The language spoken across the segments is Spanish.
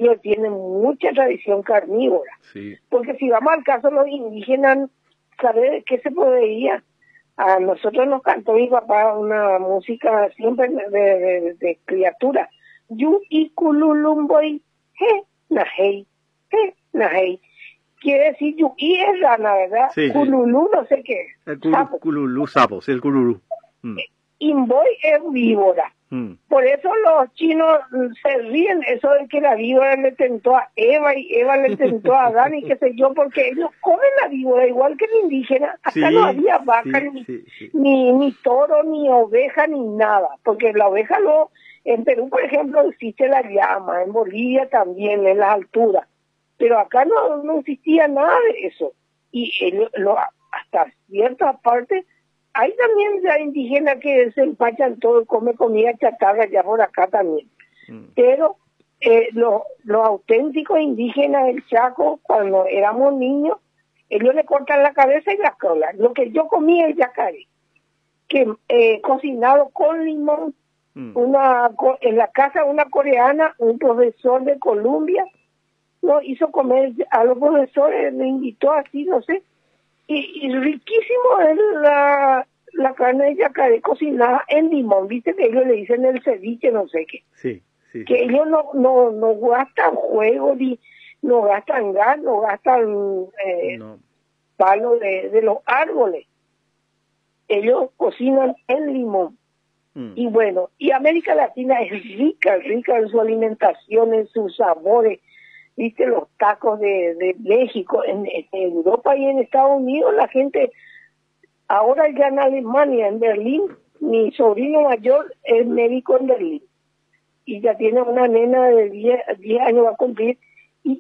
ellos tienen mucha tradición carnívora. Sí. Porque si vamos al caso de los indígenas, ¿sabes de qué se podía? A nosotros nos cantó mi papá una música siempre de criatura. Yu y kululumboy, nahei. Quiere decir yu y es rana, ¿verdad? Sí, sí. Kululú no sé qué. El Sapo. cululú, sapo, sí, el cululú. Imboy es víbora. Por eso los chinos se ríen, eso de que la víbora le tentó a Eva y Eva le tentó a Adán y qué sé yo, porque ellos comen la víbora igual que el indígena. Acá Sí, no había vaca, sí. ni toro, ni oveja, ni nada, porque la oveja en Perú, por ejemplo, existe la llama, en Bolivia también, en las alturas, pero acá no existía nada de eso. Y ellos, hasta cierta parte, hay también ya indígenas que se empachan todo y comen comida chatarra ya por acá también. Pero los auténticos indígenas del Chaco, cuando éramos niños, ellos le cortan la cabeza y la cola. Lo que yo comía el yacaré, que cocinado con limón, en la casa de una coreana, un profesor de Colombia, no hizo comer a los profesores, le invitó así, no sé, y riquísimo es la carne de yacaré cocinada en limón, viste que ellos le dicen el ceviche, no sé qué. Sí. Que ellos no gastan juego, ni no gastan gas, no gastan palo de los árboles. Ellos cocinan en limón. Y bueno, y América Latina es rica en su alimentación, en sus sabores. Viste los tacos de México, en Europa y en Estados Unidos, la gente, ahora ya en Alemania, en Berlín, mi sobrino mayor es médico en Berlín. Y ya tiene una nena de 10 años, va a cumplir, y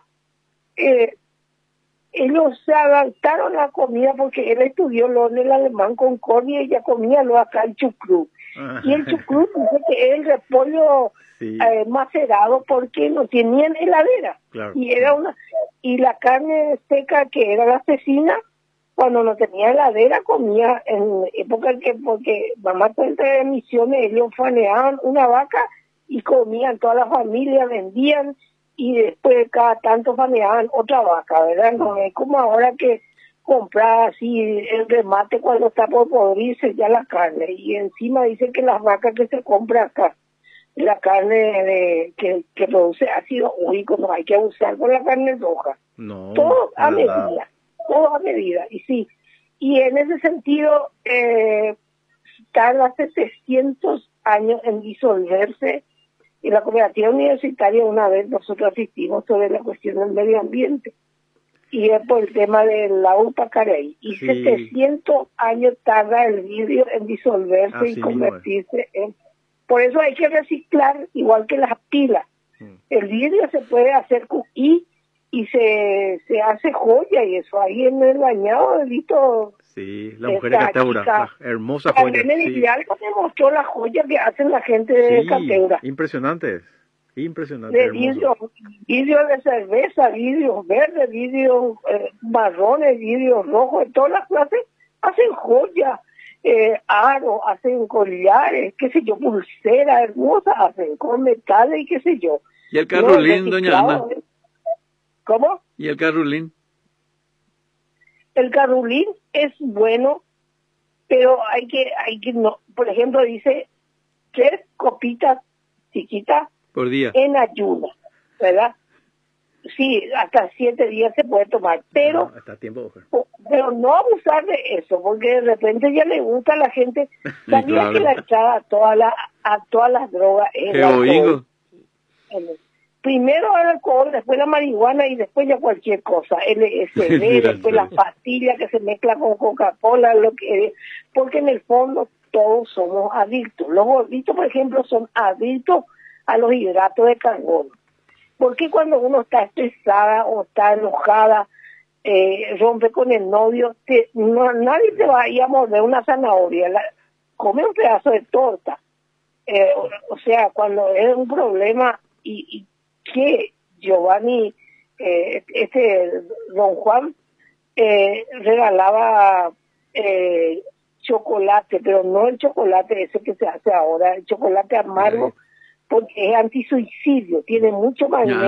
ellos se adaptaron a la comida porque él estudió lo en el alemán Concordia y ella comía lo acá el chucrut. Y el chucrut dice que es el repollo macerado porque no tenían heladera. Claro. Y la carne seca que era la cecina, cuando no tenía heladera comía en época porque mamá cuenta de Misiones, ellos faneaban una vaca y comían, toda la familia vendían y después cada tanto faneaban otra vaca, ¿verdad? No es como ahora que comprar así el remate cuando está por podrirse ya la carne, y encima dicen que las vacas que se compra acá, la carne que produce ácido úrico, no hay que abusar con la carne roja. No, todo a medida, y sí, y en ese sentido tarda 700 años en disolverse. Y la cooperativa universitaria, una vez nosotros asistimos sobre la cuestión del medio ambiente, y es por el tema de la Upacarey, y 700 años tarda el vidrio en disolverse así y convertirse en... Por eso hay que reciclar, igual que las pilas. El vidrio se puede hacer cuquí y se hace joya, y eso ahí en el bañado, visto. Sí, la mujer de Cateura, la hermosa joya. En el diálogo me mostró la joya que hacen la gente de Cateura. Impresionantes. De vidrio de cerveza, vidrios verdes, vidrios marrones, vidrios rojos, de todas las clases, hacen joya, aro, hacen collares, qué sé yo, pulseras hermosas, hacen con metales y qué sé yo. ¿Y el carrulín, doña Ana? ¿Cómo? ¿Y el carrulín? El carrulín es bueno, pero hay que no, por ejemplo, dice 3 copitas chiquitas por día en ayuno, ¿verdad? Sí, hasta 7 días se puede tomar, pero hasta tiempo, pero no abusar de eso, porque de repente ya le gusta a la gente. Sabía que la entrada a todas las drogas es el alcohol. Primero el alcohol, después la marihuana y después ya cualquier cosa, LSD, después las pastillas que se mezclan con Coca-Cola, porque en el fondo todos somos adictos. Los gorditos, por ejemplo, son adictos a los hidratos de carbono. Porque cuando uno está estresada o está enojada, rompe con el novio, nadie te va a ir a morder una zanahoria, come un pedazo de torta. O sea, cuando es un problema y que Giovanni, don Juan, regalaba chocolate, pero no el chocolate ese que se hace ahora, el chocolate amargo, porque es antisuicidio, tiene mucho magnesio.